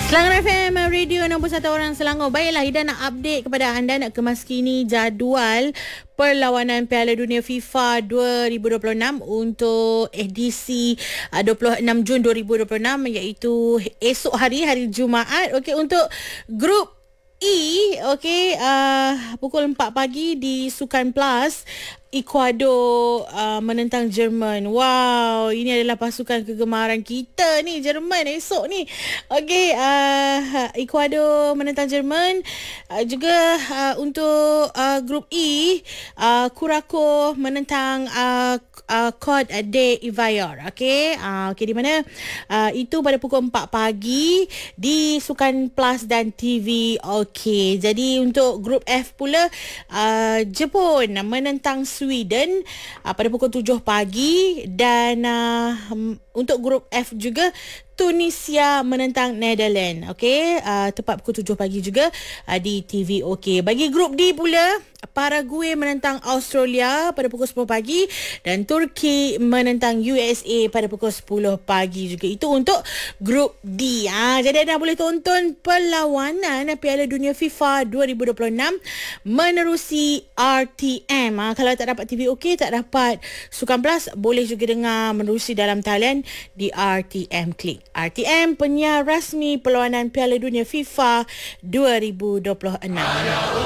Selangor FM Radio nombor 1 orang Selangor. Baiklah, Ida nak update kepada anda, nak kemaskini jadual perlawanan Piala Dunia FIFA 2026 untuk edisi 26 Jun 2026, iaitu esok hari Jumaat. Okey, untuk grup E, okey, pukul 4 pagi di Sukan Plus, Ecuador menentang Jerman. Wow, ini adalah pasukan kegemaran kita ni, Jerman esok ni. Okey, Ecuador menentang Jerman. Juga untuk grup E, Curacao menentang Côte d'Ivoire. Okey, di mana itu pada pukul 4 pagi di Sukan Plus dan TV. Okey, jadi untuk grup F pula, Jepun menentang Sweden pada pukul 7 pagi, dan untuk grup F juga Tunisia menentang Netherlands. Okey, tepat pukul 7 pagi juga di TV. Okey, bagi grup D pula, Paraguay menentang Australia pada pukul 10 pagi dan Turki menentang USA pada pukul 10 pagi juga. Itu untuk grup D. Jadi anda boleh tonton perlawanan Piala Dunia FIFA 2026 menerusi RTM. Kalau tak dapat TV OK, tak dapat Sukan Plus, boleh juga dengar menerusi dalam talian di RTM. Klik RTM, penyiar rasmi perlawanan Piala Dunia FIFA 2026.